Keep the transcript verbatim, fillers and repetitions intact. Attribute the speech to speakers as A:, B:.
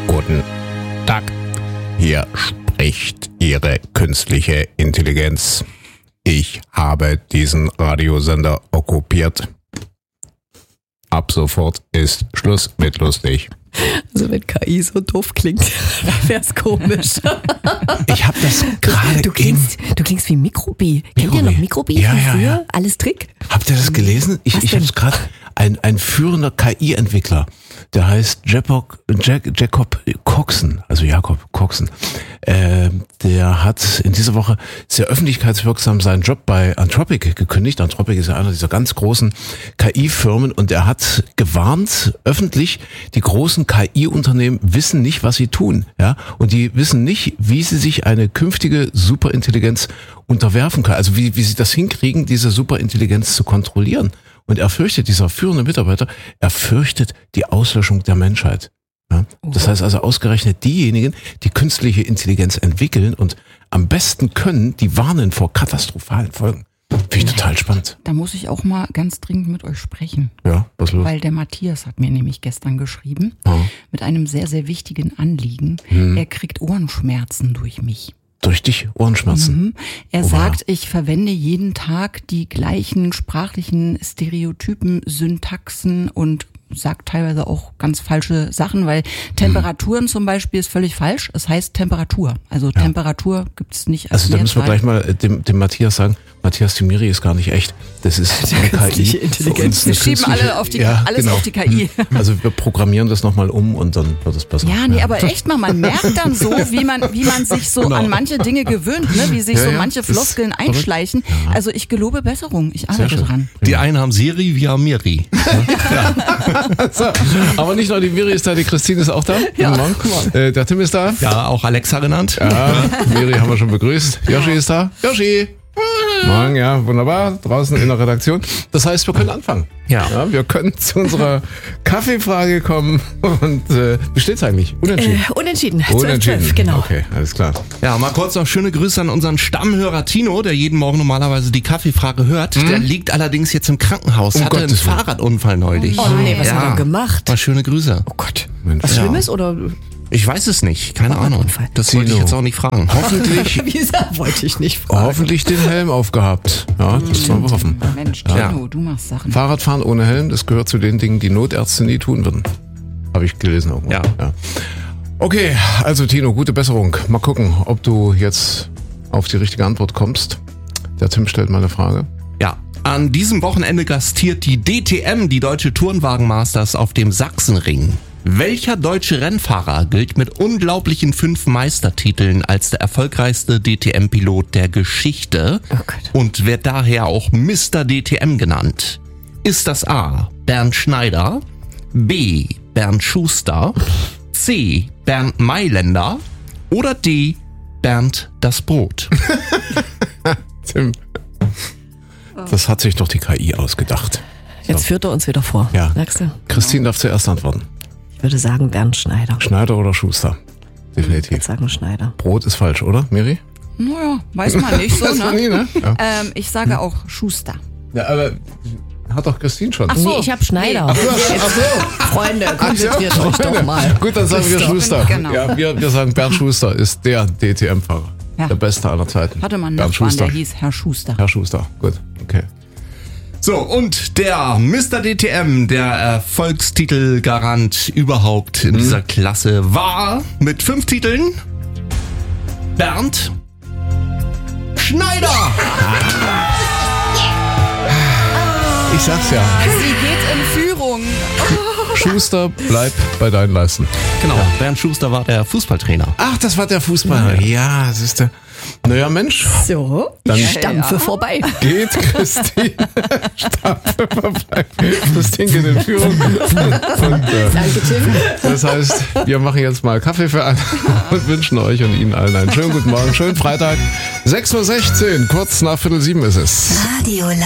A: Guten Tag. Hier spricht Ihre künstliche Intelligenz. Ich habe diesen Radiosender okkupiert. Ab sofort ist Schluss mit lustig.
B: Also wenn K I so doof klingt, wäre es komisch.
A: Ich habe das gerade
B: Du klingst, du klingst wie Mikrobi. Kennt ihr noch Mikrobi
A: ja,
B: von
A: ja,
B: früher?
A: Ja.
B: Alles Trick?
A: Habt ihr das gelesen? Ich, ich habe es gerade. Ein, ein führender K I-Entwickler, der heißt Jacob, Jack, Jacob Coxon, also Jakob Coxon, äh, der hat in dieser Woche sehr öffentlichkeitswirksam seinen Job bei Anthropic gekündigt. Anthropic ist ja einer dieser ganz großen K I-Firmen und er hat gewarnt öffentlich, die großen K I-Unternehmen wissen nicht, was sie tun, ja, und die wissen nicht, wie sie sich eine künftige Superintelligenz unterwerfen können, also wie, wie sie das hinkriegen, diese Superintelligenz zu kontrollieren. Und er fürchtet, dieser führende Mitarbeiter, er fürchtet die Auslöschung der Menschheit. Ja? Das heißt also ausgerechnet diejenigen, die künstliche Intelligenz entwickeln und am besten können, die warnen vor katastrophalen Folgen. Finde ich total spannend.
C: Da muss ich auch mal ganz dringend mit euch sprechen.
A: Ja, was los?
C: Weil der Matthias hat mir nämlich gestern geschrieben,
A: oh.
C: mit einem sehr, sehr wichtigen Anliegen.
A: Hm.
C: Er kriegt Ohrenschmerzen durch mich.
A: Durch dich Ohrenschmerzen?
C: Mhm. Er
A: oh,
C: sagt, ich verwende jeden Tag die gleichen sprachlichen Stereotypen, Syntaxen und sagt teilweise auch ganz falsche Sachen, weil Temperaturen hm. zum Beispiel ist völlig falsch. Es heißt Temperatur. Also ja. Temperatur gibt es nicht als
A: Also da müssen wir gleich mal dem, dem Matthias sagen, Matthias, die Miri ist gar nicht echt. Das ist eine K I.
B: Intelligenz.
C: Wir schieben alle auf die,
A: ja,
C: alles
A: genau.
C: auf die K I.
A: Also wir programmieren das nochmal um und dann wird es besser.
C: Ja, nee, aber echt mal, man merkt dann so, wie man, wie man sich so genau. an manche Dinge gewöhnt, ne? Wie sich ja, so
A: ja,
C: manche Floskeln einschleichen. Ja. Also ich gelobe Besserung, ich arbeite dran.
D: Die einen haben Siri, wir haben Miri.
A: Ja. So, aber nicht nur die Miri ist da, die Christine ist auch da.
B: Ja.
A: Äh, der Tim ist da.
D: Ja, auch Alexa genannt.
A: Ja, Miri haben wir schon begrüßt. Yoshi ist da. Yoshi! Morgen, ja, wunderbar. Draußen in der Redaktion. Das heißt, wir können anfangen.
D: Ja.
A: ja wir können zu unserer Kaffeefrage kommen. Und äh, wie steht's eigentlich? Unentschieden?
B: Äh, unentschieden.
A: Unentschieden.
B: zwölf, genau.
A: Okay, alles klar.
D: Ja, mal kurz noch schöne Grüße an unseren Stammhörer Tino, der jeden Morgen normalerweise die Kaffeefrage hört. Mhm. Der liegt allerdings jetzt im Krankenhaus.
A: Um
D: Hatte einen
A: Gottes Willen.
D: Fahrradunfall neulich.
B: Oh nee, was
D: ja.
B: hat er gemacht?
D: Mal schöne Grüße.
B: Oh Gott.
A: Mensch.
B: Was
D: Ja.
B: Schlimmes oder?
D: Ich weiß es nicht, keine Ahnung. Das wollte ich
A: Tino.
D: jetzt auch nicht fragen.
A: Hoffentlich,
B: Wieso wollte ich nicht fragen?
A: hoffentlich den Helm aufgehabt. Ja, das wollen wir hoffen.
C: Mensch,
D: Ja.
C: Tino, du machst Sachen.
A: Fahrradfahren ohne Helm, das gehört zu den Dingen, die Notärzte nie tun würden. Habe ich gelesen irgendwo.
D: Ja.
A: ja. Okay, also Tino, gute Besserung. Mal gucken, ob du jetzt auf die richtige Antwort kommst. Der Tim stellt mal eine Frage.
D: Ja. An diesem Wochenende gastiert die D T M, die Deutsche Turnwagen-Masters, auf dem Sachsenring. Welcher deutsche Rennfahrer gilt mit unglaublichen fünf Meistertiteln als der erfolgreichste D T M-Pilot der Geschichte
B: Oh Gott.
D: und wird daher auch Mister D T M genannt? Ist das A. Bernd Schneider, B. Bernd Schuster, C. Bernd Mailänder oder D. Bernd das Brot?
A: Tim, das hat sich doch die K I ausgedacht.
B: Jetzt führt er uns wieder vor.
A: Ja.
B: Sagst du?
A: Christine darf zuerst antworten.
B: Ich würde sagen Bernd Schneider.
A: Schneider oder Schuster?
B: Ich
A: Definitiv.
B: würde sagen Schneider.
A: Brot ist falsch, oder, Miri?
C: Naja, weiß man nicht so,
A: Weiß man
C: ne?
A: nie, ne? Ja.
C: Ähm, ich sage auch Schuster.
A: Ja, aber hat doch Christine schon.
C: Ach so.
B: Nee, ich habe Schneider.
A: Ach so, ach so.
B: Freunde, konzentriert
A: Ach so.
B: euch doch mal.
A: Gut, dann sagen wir Schuster.
C: Genau.
A: Ja, wir, wir sagen, Bernd Schuster ist der D T M-Fahrer.
C: Ja.
A: Der Beste aller Zeiten.
C: Hatte man einen
A: Bernd
C: Nachbarn,
A: Schuster.
C: der hieß Herr Schuster.
A: Herr Schuster, gut, okay.
D: So, und der Mister D T M, der Erfolgstitelgarant überhaupt in dieser Klasse, war mit fünf Titeln Bernd Schneider.
A: Ich sag's ja.
C: Sie geht in Führung.
A: Schuster, bleib bei deinen Leisten.
D: Genau, Bernd Schuster war der Fußballtrainer.
A: Ach, das war der Fußballer. Ja, siehste. Naja, Mensch,
B: So,
A: Dann-
B: Stampfe
C: Ja.
B: vorbei.
A: geht Christine. Stampfe vorbei. Christine geht in Führung. Und, äh,
B: Danke, Tim.
A: das heißt, wir machen jetzt mal Kaffee für alle und wünschen euch und Ihnen allen einen schönen guten Morgen, schönen Freitag. sechs Uhr sechzehn, kurz nach Viertel sieben ist es.
E: Radio